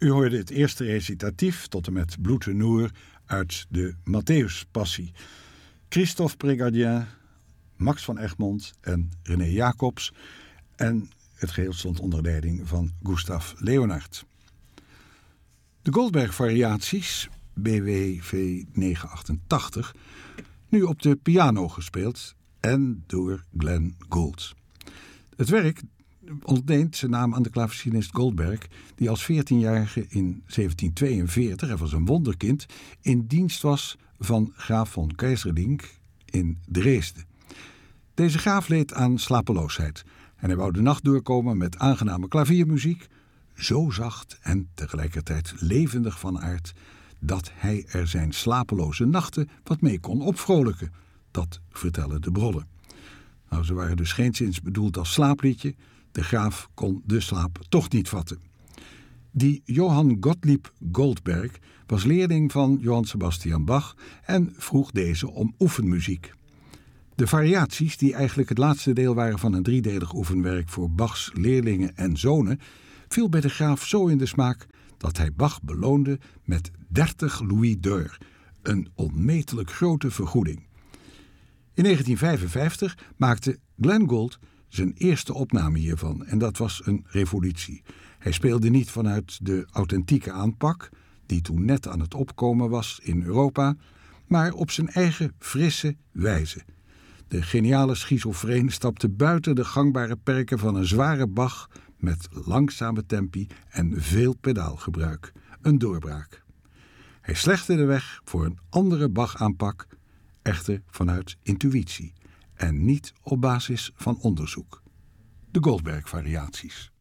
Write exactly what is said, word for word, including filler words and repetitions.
U hoorde het eerste recitatief tot en met Bloed en Noer uit de Matthäuspassie. Christophe Prégardien, Max van Egmond en René Jacobs. En het geheel stond onder leiding van Gustav Leonard. De Goldberg-variaties, B W V negenhonderdachtachtig, nu op de piano gespeeld en door Glenn Gould. Het werk ontleent zijn naam aan de klavecinist Goldberg, die als veertienjarige in zeventienhonderdtweeënveertig, hij was een wonderkind, in dienst was van graaf von Keyserlingk in Dresden. Deze graaf leed aan slapeloosheid en hij wou de nacht doorkomen met aangename klaviermuziek, zo zacht en tegelijkertijd levendig van aard, dat hij er zijn slapeloze nachten wat mee kon opvrolijken. Dat vertellen de bronnen. Nou, ze waren dus geenszins bedoeld als slaapliedje. De graaf kon de slaap toch niet vatten. Die Johann Gottlieb Goldberg was leerling van Johann Sebastian Bach en vroeg deze om oefenmuziek. De variaties, die eigenlijk het laatste deel waren van een driedelig oefenwerk voor Bachs leerlingen en zonen, viel bij de graaf zo in de smaak dat hij Bach beloonde met dertig louis d'or, een onmetelijk grote vergoeding. In negentien vijfenvijftig maakte Glenn Gould zijn eerste opname hiervan en dat was een revolutie. Hij speelde niet vanuit de authentieke aanpak, die toen net aan het opkomen was in Europa, maar op zijn eigen frisse wijze. De geniale schizofreen stapte buiten de gangbare perken van een zware Bach met langzame tempi en veel pedaalgebruik. Een doorbraak. Hij slechte de weg voor een andere Bach-aanpak, echter vanuit intuïtie en niet op basis van onderzoek. De Goldberg-variaties.